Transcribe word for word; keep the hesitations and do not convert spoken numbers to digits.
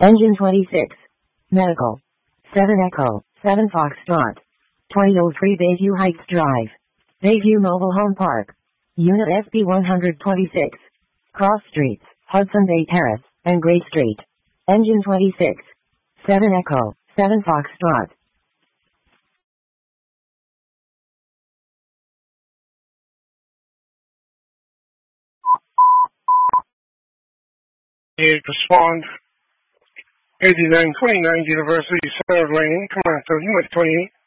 Engine twenty-six. Medical. seven Echo, seven Foxtrot. twenty oh three Bayview Heights Drive. Bayview Mobile Home Park. Unit S B one twenty-six. Cross Streets, Hudson Bay Terrace, and Gray Street. Engine twenty-six. seven Echo, seven Foxtrot. Respond. eighty-nine twenty-nine University, Center Lane, Toronto, U S twenty-eight.